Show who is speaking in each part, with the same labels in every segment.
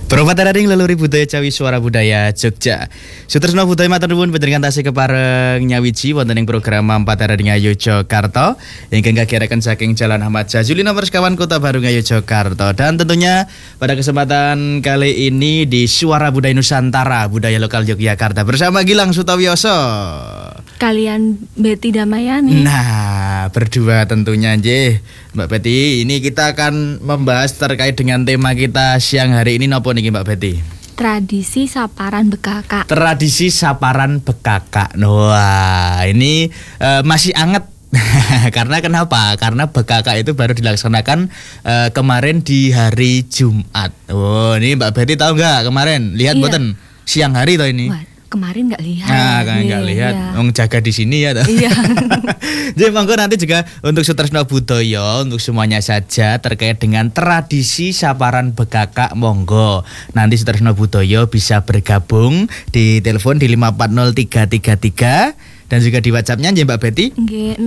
Speaker 1: Perwatanning leluhur budaya Cawi Suara Budaya Jogja. Sutresna budaya matur nuwun panjenengan tasih kepareng nyawiji wonten ing program Mampatara ing Yogyakarta ingkang kagiyaraken saking Jalan Ahmad Jazuli nomor sekawan Kota Baru Yogyakarta. Dan tentunya pada kesempatan kali ini di Suara Budaya Nusantara Budaya Lokal Yogyakarta bersama Gilang Sutawioso
Speaker 2: kalian Betty Damayani.
Speaker 1: Nah, berdua tentunya nggih. Mbak Betty, ini kita akan membahas terkait dengan tema kita siang hari ini napa niki Mbak Betty?
Speaker 2: Tradisi saparan bekaka.
Speaker 1: Tradisi saparan bekaka. Wah, ini masih anget. Karena kenapa? Karena bekaka itu baru dilaksanakan kemarin di hari Jumat. Oh, ini Mbak Betty tahu nggak kemarin? Lihat mboten? Siang hari toh ini.
Speaker 2: Wah, kemarin nggak lihat.
Speaker 1: Nah, kan nggak lihat. Wong jaga di sini ya.
Speaker 2: Iya.
Speaker 1: Jadi monggo nanti juga untuk Sutresna Budaya untuk semuanya saja terkait dengan tradisi saparan bekaka monggo. Nanti Sutresna Budaya bisa bergabung di telepon di 540333 dan juga di WhatsApp-nya nggih Mbak Betty.
Speaker 2: Nggih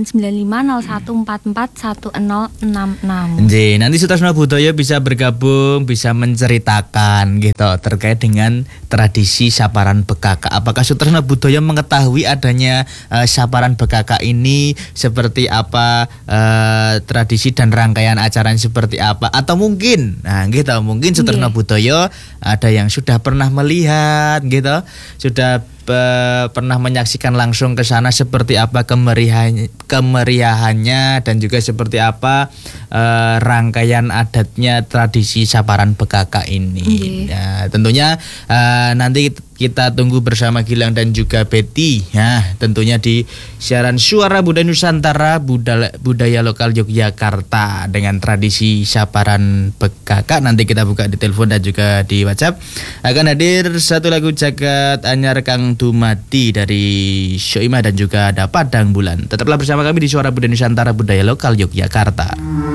Speaker 2: 089501441066.
Speaker 1: Nggih, nanti Sutresna Budaya bisa bergabung, bisa menceritakan gitu terkait dengan tradisi saparan bekaka. Apakah Sutresna Budaya mengetahui adanya saparan bekaka ini seperti apa, tradisi dan rangkaian acaranya seperti apa, atau mungkin gitu, mungkin Sutresna Budaya ada yang sudah pernah melihat gitu, sudah pernah menyaksikan langsung ke sana seperti apa kemeriahannya dan juga seperti apa rangkaian adatnya tradisi saparan bekaka ini. Ya, tentunya nanti kita tunggu bersama Gilang dan juga Betty ya, tentunya di siaran Suara Budaya Nusantara Budaya Lokal Yogyakarta dengan tradisi saparan bekaka. Nanti kita buka di telepon dan juga di WhatsApp. Akan hadir satu lagu Jagat Anyar Kang Dumadi dari Soimah dan juga ada Padang Bulan. Tetaplah bersama kami di Suara Budaya Nusantara Budaya Lokal Yogyakarta.